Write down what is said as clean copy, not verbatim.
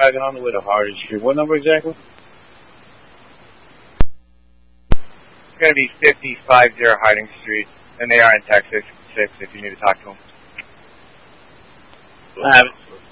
driving on the way to Harding Street. What number exactly? It's going to be 5050 Harding Street, and they are in Texas 6 if you need to talk to them. I have it.